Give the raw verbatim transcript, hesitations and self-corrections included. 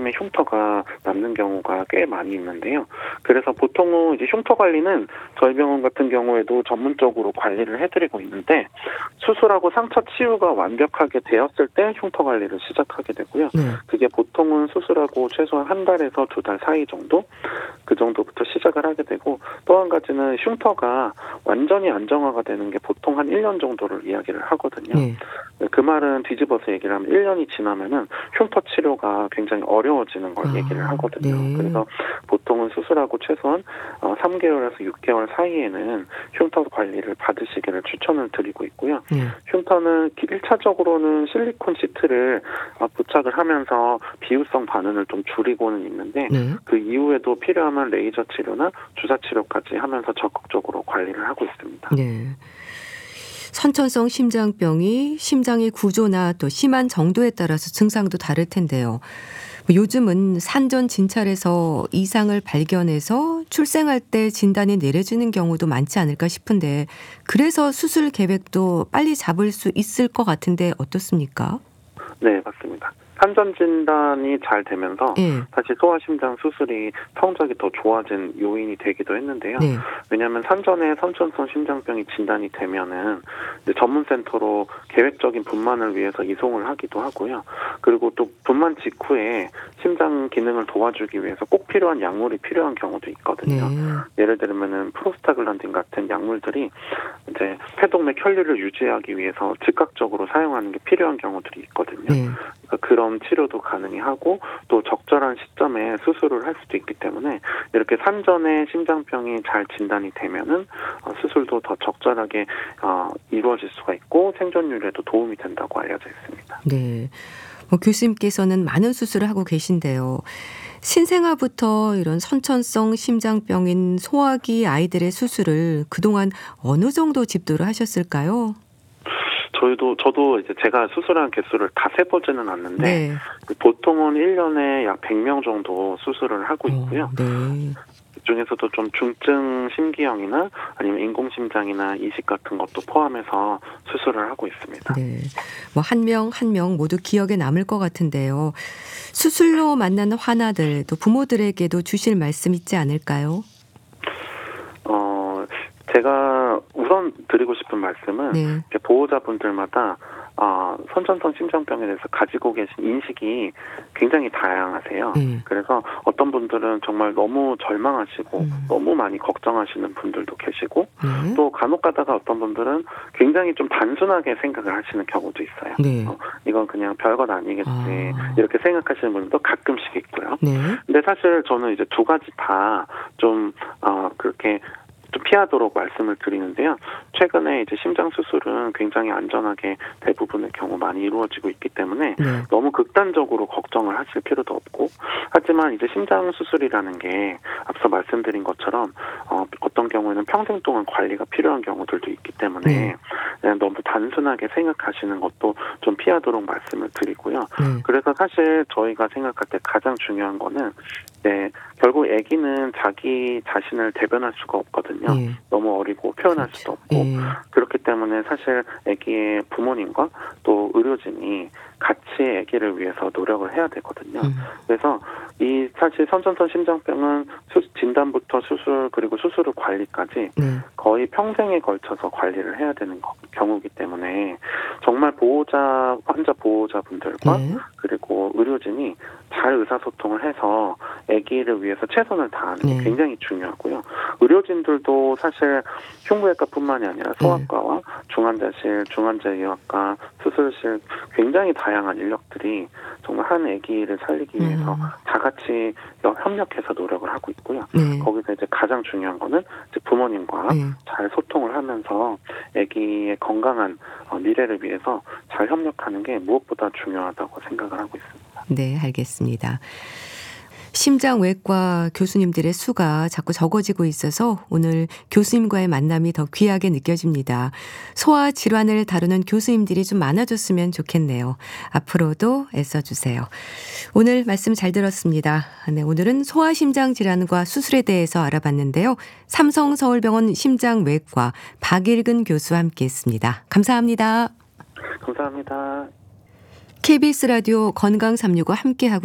때문에 흉터가 남는 경우가 꽤 많이 있는데요. 그래서 보통은 이제 흉터 관리는 저희 병원 같은 경우에도 전문적으로 관리를 해드리고 있는데 수술하고 상처 치유가 완벽하게 되었을 때 흉터 관리를 시작하게 되고요. 네. 그게 보통은 수술하고 최소한 한 달에서 두 달 사이 정도 그 정도부터 시작을 하게 되고 또 한 가지는 흉터가 완전히 안정화가 되는 게 보통 한 일 년 정도를 이야기를 하거든요. 네. 그 말은 뒤집어서 얘기를 하면 일 년이 지나면은 흉터 치료가 굉장히 어려워지는 걸 아, 얘기를 하거든요. 네. 그래서 보통은 수술하고 최소한 삼 개월에서 육 개월 사이에는 흉터 관리를 받으시기를 추천을 드리고 있고요. 네. 흉터는 일 차적으로는 실리콘 시트를 부착을 하면서 비후성 반응을 좀 줄이고는 있는데 네. 그 이후에도 필요하면 레이저 치료나 주사 치료까지 하면서 적극적으로 관리를 하고 있습니다. 네. 선천성 심장병이 심장의 구조나 또 심한 정도에 따라서 증상도 다를 텐데요. 요즘은 산전 진찰에서 이상을 발견해서 출생할 때 진단이 내려지는 경우도 많지 않을까 싶은데 그래서 수술 계획도 빨리 잡을 수 있을 것 같은데 어떻습니까? 네, 맞습니다. 산전 진단이 잘 되면서 네. 사실 소아심장 수술이 성적이 더 좋아진 요인이 되기도 했는데요. 네. 왜냐하면 산전에 선천성 심장병이 진단이 되면은 이제 전문센터로 계획적인 분만을 위해서 이송을 하기도 하고요. 그리고 또 분만 직후에 심장 기능을 도와주기 위해서 꼭 필요한 약물이 필요한 경우도 있거든요. 네. 예를 들면은 프로스타글란딘 같은 약물들이 이제 폐동맥 혈류를 유지하기 위해서 즉각적으로 사용하는 게 필요한 경우들이 있거든요. 네. 그러니까 그런 치료도 가능하고 또 적절한 시점에 수술을 할 수도 있기 때문에 이렇게 산전에 심장병이 잘 진단이 되면은 수술도 더 적절하게 이루어질 수가 있고 생존율에도 도움이 된다고 알려져 있습니다. 네. 뭐 교수님께서는 많은 수술을 하고 계신데요. 신생아부터 이런 선천성 심장병인 소아기 아이들의 수술을 그동안 어느 정도 집도를 하셨을까요? 저희도 저도 이제 제가 수술한 개수를 다 세보지는 않는데 네. 보통은 일 년에 약 백 명 정도 수술을 하고 있고요. 어, 네. 그중에서도 좀 중증 심기형이나 아니면 인공심장이나 이식 같은 것도 포함해서 수술을 하고 있습니다. 네. 뭐 한 명 한 명 모두 기억에 남을 것 같은데요. 수술로 만난 환아들 또 부모들에게도 주실 말씀 있지 않을까요? 어, 제가 우선 드리고 싶은 말씀은 네. 보호자분들마다 어, 선천성 심장병에 대해서 가지고 계신 인식이 굉장히 다양하세요. 네. 그래서 어떤 분들은 정말 너무 절망하시고 음. 너무 많이 걱정하시는 분들도 계시고 네. 또 간혹 가다가 어떤 분들은 굉장히 좀 단순하게 생각을 하시는 경우도 있어요. 네. 어, 이건 그냥 별것 아니겠지 아. 이렇게 생각하시는 분들도 가끔씩 있고요. 네. 근데 사실 저는 이제 두 가지 다 좀 어, 그렇게 좀 피하도록 말씀을 드리는데요. 최근에 이제 심장 수술은 굉장히 안전하게 대부분의 경우 많이 이루어지고 있기 때문에 네. 너무 극단적으로 걱정을 하실 필요도 없고 하지만 이제 심장 수술이라는 게 앞서 말씀드린 것처럼 어, 어떤 경우에는 평생 동안 관리가 필요한 경우들도 있기 때문에 네. 그냥 너무 단순하게 생각하시는 것도 좀 피하도록 말씀을 드리고요. 네. 그래서 사실 저희가 생각할 때 가장 중요한 거는 네, 결국 아기는 자기 자신을 대변할 수가 없거든요. 예. 너무 어리고 표현할 그렇죠. 수도 없고 예. 그렇기 때문에 사실 아기의 부모님과 또 의료진이 같이 아기를 위해서 노력을 해야 되거든요. 음. 그래서 이 사실 선천성 심장병은 수, 진단부터 수술 그리고 수술 후 관리까지 네. 거의 평생에 걸쳐서 관리를 해야 되는 거, 경우이기 때문에 정말 보호자 환자 보호자분들과 네. 그리고 의료진이 잘 의사소통을 해서 아기를 위해서 최선을 다하는 게 네. 굉장히 중요하고요. 의료진들도 사실 흉부외과뿐만이 아니라 소아과와 중환자실, 중환자의학과, 수술실 굉장히 다양한 인력들이 정말 한 아기를 살리기 위해서 음. 다 같이 협력해서 노력을 하고 있고요. 네. 거기서 이제 가장 중요한 거는 이제 부모님과 네. 잘 소통을 하면서 아기의 건강한 미래를 위해서 잘 협력하는 게 무엇보다 중요하다고 생각을 하고 있습니다. 네, 알겠습니다. 심장외과 교수님들의 수가 자꾸 적어지고 있어서 오늘 교수님과의 만남이 더 귀하게 느껴집니다. 소아 질환을 다루는 교수님들이 좀 많아졌으면 좋겠네요. 앞으로도 애써주세요. 오늘 말씀 잘 들었습니다. 네, 오늘은 소아심장 질환과 수술에 대해서 알아봤는데요. 삼성서울병원 심장외과 박일근 교수와 함께했습니다. 감사합니다. 감사합니다. 케이비에스 라디오 건강 삼육오 함께하고